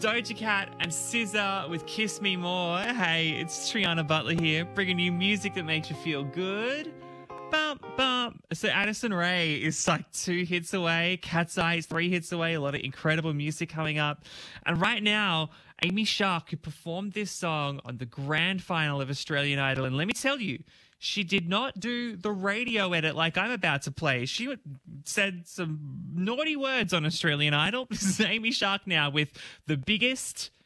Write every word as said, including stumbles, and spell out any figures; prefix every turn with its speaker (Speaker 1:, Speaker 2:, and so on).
Speaker 1: Doja Cat and S Z A with Kiss Me More. Hey, it's Triana Butler here, bringing you music that makes you feel good. Bump, bump. So Addison Rae is like two hits away. Cat's Eye is three hits away. A lot of incredible music coming up. And right now, Amy Shark, who performed this song on the grand final of Australian Idol. And let me tell you, she did not do the radio edit like I'm about to play. She said some naughty words on Australian Idol. This is Amy Shark now with the biggest